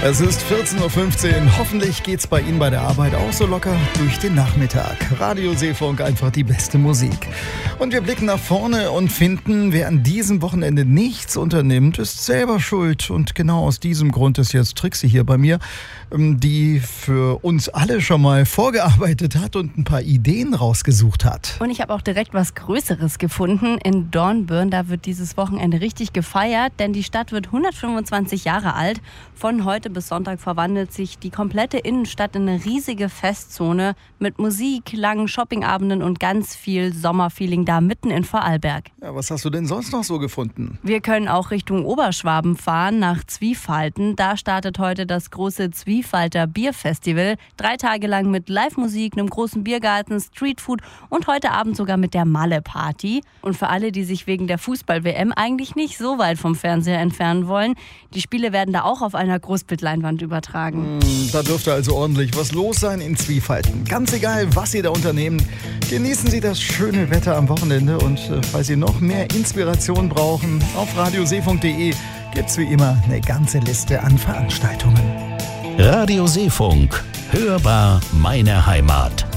Es ist 14.15 Uhr. Hoffentlich geht's bei Ihnen bei der Arbeit auch so locker durch den Nachmittag. Radio Seefunk, einfach die beste Musik. Und wir blicken nach vorne und finden, wer an diesem Wochenende nichts unternimmt, ist selber schuld. Und genau aus diesem Grund ist jetzt Trixie hier bei mir, die für uns alle schon mal vorgearbeitet hat und ein paar Ideen rausgesucht hat. Und ich habe auch direkt was Größeres gefunden. In Dornbirn, da wird dieses Wochenende richtig gefeiert, denn die Stadt wird 125 Jahre alt. Von heute bis Sonntag verwandelt sich die komplette Innenstadt in eine riesige Festzone mit Musik, langen Shoppingabenden und ganz viel Sommerfeeling da mitten in Vorarlberg. Ja, was hast du denn sonst noch so gefunden? Wir können auch Richtung Oberschwaben fahren, nach Zwiefalten. Da startet heute das große Zwiefalter Bierfestival. 3 Tage lang mit Live-Musik, einem großen Biergarten, Streetfood und heute Abend sogar mit der Malle-Party. Und für alle, die sich wegen der Fußball-WM eigentlich nicht so weit vom Fernseher entfernen wollen, die Spiele werden da auch auf einer Großbildleinwand übertragen. Da dürfte also ordentlich was los sein in Zwiefalten. Ganz egal, was Sie da unternehmen, genießen Sie das schöne Wetter am Wochenende. Und falls Sie noch mehr Inspiration brauchen, auf radioseefunk.de gibt es wie immer eine ganze Liste an Veranstaltungen. Radio Seefunk, hörbar meine Heimat.